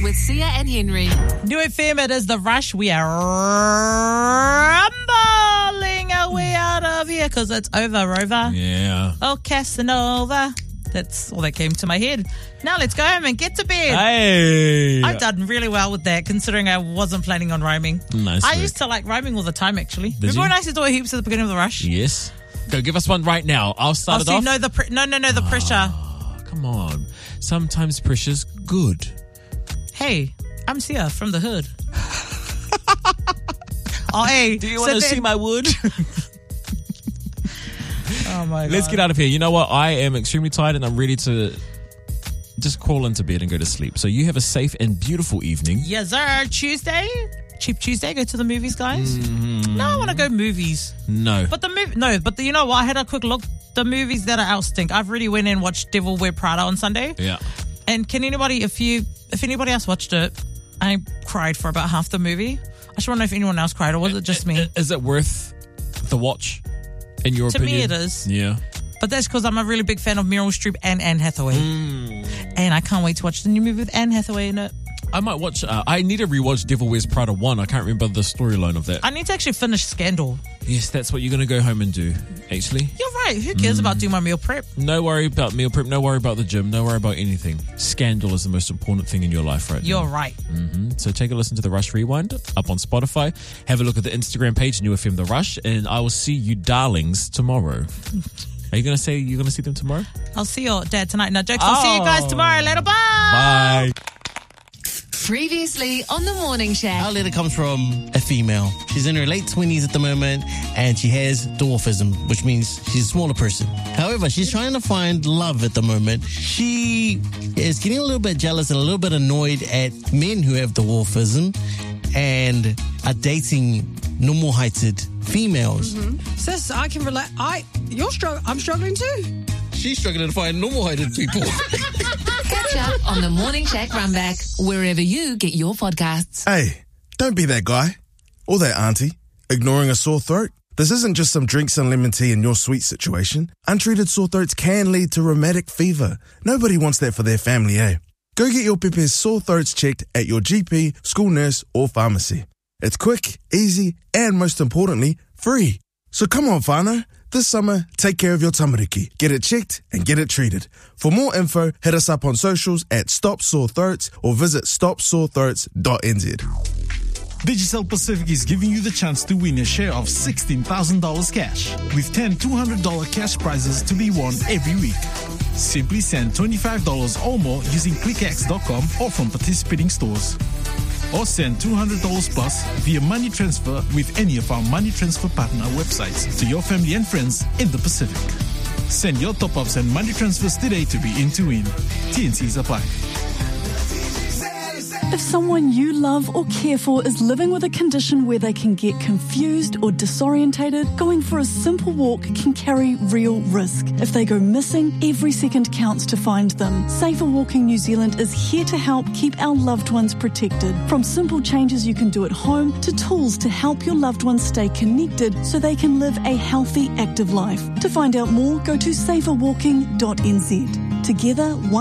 with Sia and Henry. New FM, it is The Rush. We are rumbling our way out of here because it's over. Yeah. Oh, Casanova. That's all that came to my head. Now let's go home and get to bed. Hey. I've done really well with that, considering I wasn't planning on rhyming. Nice. I used to like rhyming all the time, actually. Remember you? when I used to do heaps at the beginning of The Rush? Yes. Go, give us one right now. I'll start it off. No, the pressure. Come on. Sometimes pressure's good. Hey, I'm Sia from the hood. Oh, hey. Do you want to see my wood? Oh, my God. Let's get out of here. You know what? I am extremely tired and I'm ready to just crawl into bed and go to sleep. So you have a safe and beautiful evening. Yes, sir. Tuesday. Cheap Tuesday. Go to the movies, guys. No, I want to go movies. No. But you know what? I had a quick look. The movies that are out stink. I've already went and watched Devil Wear Prada on Sunday. Yeah. And can anybody, if anybody else watched it, I cried for about half the movie. I just want to know if anyone else cried or was it just me? Is it worth the watch, in your opinion? To me, it is. Yeah. But that's because I'm a really big fan of Meryl Streep and Anne Hathaway. And I can't wait to watch the new movie with Anne Hathaway in it. I might watch. I need to rewatch Devil Wears Prada 1. I can't remember the storyline of that. I need to actually finish Scandal. Yes, that's what you're going to go home and do, actually. You're right. Who cares about doing my meal prep? No worry about meal prep. No worry about the gym. No worry about anything. Scandal is the most important thing in your life right now. You're right. So take a listen to The Rush Rewind up on Spotify. Have a look at the Instagram page, New FM The Rush. And I will see you darlings tomorrow. Are you going to say you're going to see them tomorrow? I'll see your dad tonight. No jokes. I'll see you guys tomorrow. Later. Bye. Bye. Previously on The Morning Shack. Our letter comes from a female. She's in her late 20s at the moment and she has dwarfism, which means she's a smaller person. However, she's trying to find love at the moment. She is getting a little bit jealous and a little bit annoyed at men who have dwarfism and are dating normal heighted females. Sis, I can relate. I'm struggling too. She's struggling to find normal heighted people. Catch up on The Morning Shack Runback, wherever you get your podcasts. Hey, don't be that guy or that auntie ignoring a sore throat. This isn't just some drinks and lemon tea in your sweet situation. Untreated sore throats can lead to rheumatic fever. Nobody wants that for their family, eh? Go get your Pepe's sore throats checked at your GP, school nurse, or pharmacy. It's quick, easy, and most importantly, free. So come on, whānau. This summer, take care of your tamariki. Get it checked and get it treated. For more info, hit us up on socials at Stop Sore Throats or visit stopsorethroats.nz. Digicel Pacific is giving you the chance to win a share of $16,000 cash with 10 $200 cash prizes to be won every week. Simply send $25 or more using clickx.com or from participating stores. Or send $200 plus via money transfer with any of our money transfer partner websites to your family and friends in the Pacific. Send your top-ups and money transfers today to be in to win. TNCs apply. If someone you love or care for is living with a condition where they can get confused or disorientated, going for a simple walk can carry real risk. If they go missing, every second counts to find them. Safer Walking New Zealand is here to help keep our loved ones protected. From simple changes you can do at home to tools to help your loved ones stay connected so they can live a healthy, active life. To find out more, go to saferwalking.nz. Together,